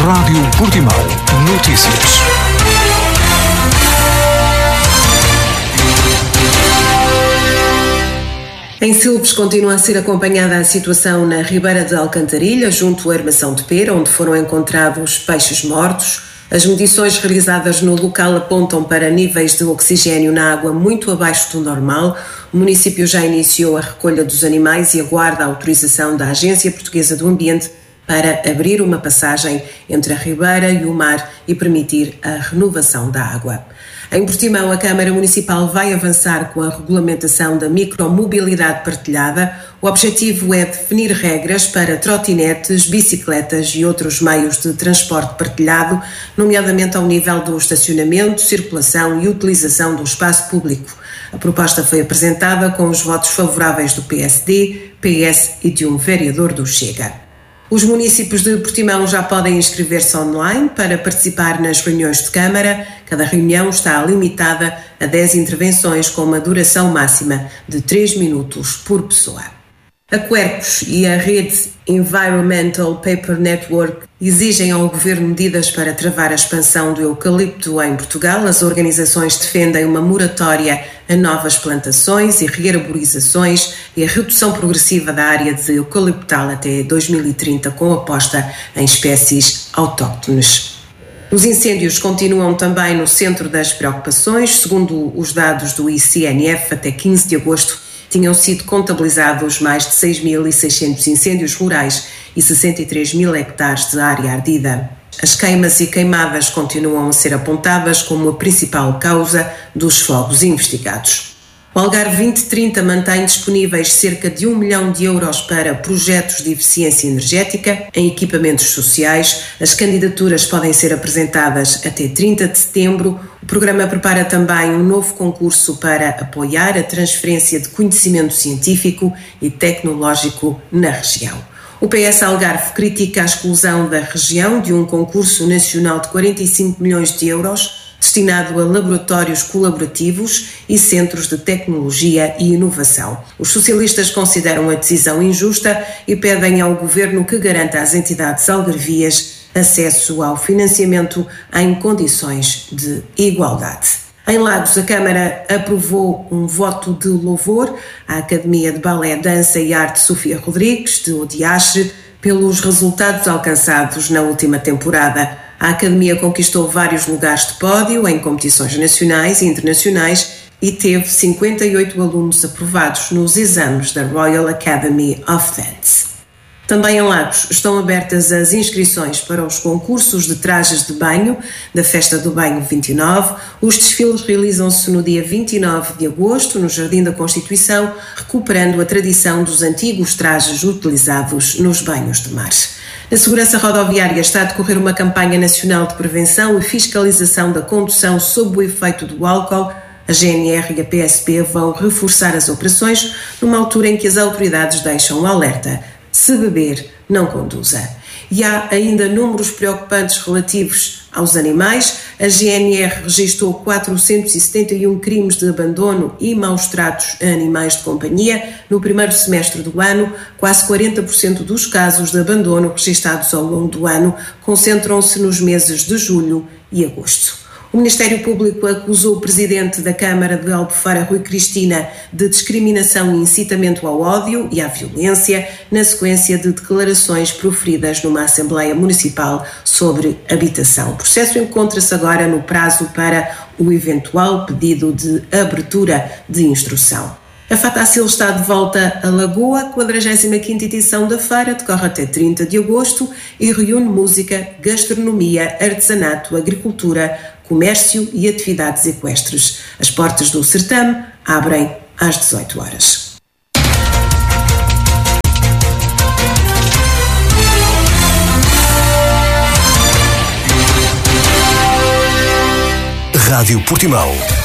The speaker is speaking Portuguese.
Rádio Portimão. Notícias. Em Silves continua a ser acompanhada a situação na Ribeira de Alcantarilha, junto à Armação de Pera, onde foram encontrados peixes mortos. As medições realizadas no local apontam para níveis de oxigênio na água muito abaixo do normal. O município já iniciou a recolha dos animais e aguarda a autorização da Agência Portuguesa do Ambiente para abrir uma passagem entre a ribeira e o mar e permitir a renovação da água. Em Portimão, a Câmara Municipal vai avançar com a regulamentação da micromobilidade partilhada. O objetivo é definir regras para trotinetes, bicicletas e outros meios de transporte partilhado, nomeadamente ao nível do estacionamento, circulação e utilização do espaço público. A proposta foi apresentada com os votos favoráveis do PSD, PS e de um vereador do Chega. Os municípios de Portimão já podem inscrever-se online para participar nas reuniões de Câmara. Cada reunião está limitada a 10 intervenções com uma duração máxima de 3 minutos por pessoa. A Quercus e a rede Environmental Paper Network exigem ao Governo medidas para travar a expansão do eucalipto em Portugal. As organizações defendem uma moratória a novas plantações e rearborizações e a redução progressiva da área de eucaliptal até 2030, com aposta em espécies autóctones. Os incêndios continuam também no centro das preocupações. Segundo os dados do ICNF, até 15 de agosto, tinham sido contabilizados mais de 6.600 incêndios rurais e 63 mil hectares de área ardida. As queimas e queimadas continuam a ser apontadas como a principal causa dos fogos investigados. O Algarve 2030 mantém disponíveis cerca de 1 milhão de euros para projetos de eficiência energética em equipamentos sociais. As candidaturas podem ser apresentadas até 30 de setembro. O programa prepara também um novo concurso para apoiar a transferência de conhecimento científico e tecnológico na região. O PS Algarve critica a exclusão da região de um concurso nacional de 45 milhões de euros destinado a laboratórios colaborativos e centros de tecnologia e inovação. Os socialistas consideram a decisão injusta e pedem ao Governo que garanta às entidades algarvias acesso ao financiamento em condições de igualdade. Em Lagos, a Câmara aprovou um voto de louvor à Academia de Balé, Dança e Arte Sofia Rodrigues, de Odiache, pelos resultados alcançados na última temporada. A Academia conquistou vários lugares de pódio em competições nacionais e internacionais e teve 58 alunos aprovados nos exames da Royal Academy of Dance. Também em Lagos estão abertas as inscrições para os concursos de trajes de banho da Festa do Banho 29. Os desfiles realizam-se no dia 29 de agosto, no Jardim da Constituição, recuperando a tradição dos antigos trajes utilizados nos banhos de mar. Na segurança rodoviária está a decorrer uma campanha nacional de prevenção e fiscalização da condução sob o efeito do álcool. A GNR e a PSP vão reforçar as operações numa altura em que as autoridades deixam o alerta: se beber, não conduza. E há ainda números preocupantes relativos aos animais. A GNR registrou 471 crimes de abandono e maus tratos a animais de companhia no primeiro semestre do ano. Quase 40% dos casos de abandono registrados ao longo do ano concentram-se nos meses de julho e agosto. O Ministério Público acusou o presidente da Câmara de Albufeira, Rui Cristina, de discriminação e incitamento ao ódio e à violência na sequência de declarações proferidas numa Assembleia Municipal sobre habitação. O processo encontra-se agora no prazo para o eventual pedido de abertura de instrução. A Fatacil está de volta a Lagoa. A 45ª edição da feira decorre até 30 de agosto e reúne música, gastronomia, artesanato, agricultura, comércio e atividades equestres. As portas do certame abrem às 18 horas. Rádio Portimão.